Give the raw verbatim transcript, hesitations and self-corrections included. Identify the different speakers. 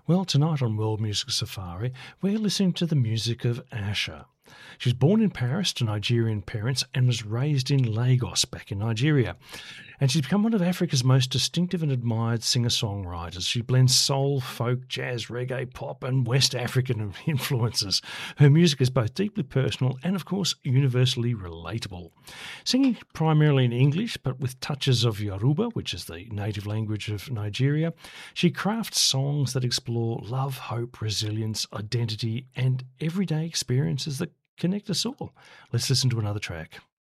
Speaker 1: Well, tonight on World Music Safari, we're listening to the music of Asha. She was born in Paris to Nigerian parents and was raised in Lagos, back in Nigeria. And she's become one of Africa's most distinctive and admired singer-songwriters. She blends soul, folk, jazz, reggae, pop and West African influences. Her music is both deeply personal and, of course, universally relatable. Singing primarily in English, but with touches of Yoruba, which is the native language of Nigeria, she crafts songs that explore love, hope, resilience, identity and everyday experiences that connect us all. Let's listen to another track.